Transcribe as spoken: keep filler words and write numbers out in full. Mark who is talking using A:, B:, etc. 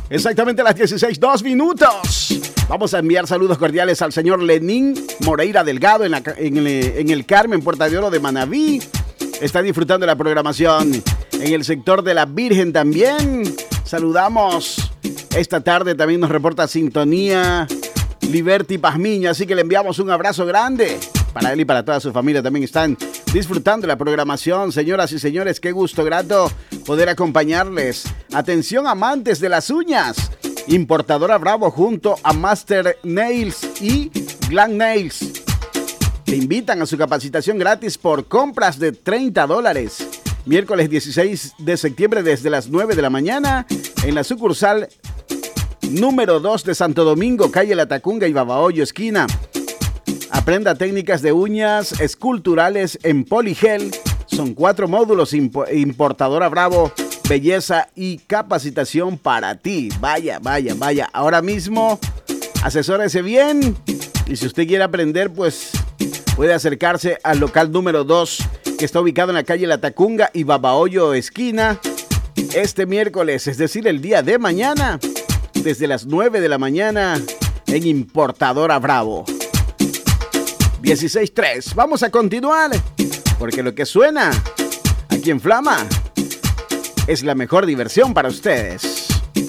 A: Exactamente a las dieciséis, dos minutos. Vamos a enviar saludos cordiales al señor Lenín Moreira Delgado en, la, en, el, en el Carmen, Puerta de Oro de Manabí. Está disfrutando de la programación. En el sector de la Virgen también. Saludamos. Esta tarde también nos reporta sintonía Liberty Pazmiño, así que le enviamos un abrazo grande. Para él y para toda su familia también están disfrutando de la programación. Señoras y señores, qué gusto grato poder acompañarles. Atención, amantes de las uñas. Importadora Bravo junto a Master Nails y Glam Nails te invitan a su capacitación gratis por compras de treinta dólares. Miércoles dieciséis de septiembre desde las nueve de la mañana en la sucursal número dos de Santo Domingo, calle La Tacunga y Babahoyo, esquina. Aprenda técnicas de uñas esculturales en poligel. Son cuatro módulos. Imp- Importadora Bravo, belleza y capacitación para ti. Vaya, vaya, vaya. Ahora mismo, asesórese bien. Y si usted quiere aprender, pues puede acercarse al local número dos, que está ubicado en la calle La Tacunga y Babahoyo, esquina. Este miércoles, es decir, el día de mañana, desde las nueve de la mañana, en Importadora Bravo. dieciséis tres. Vamos a continuar, porque lo que suena aquí en Flama es la mejor diversión para ustedes.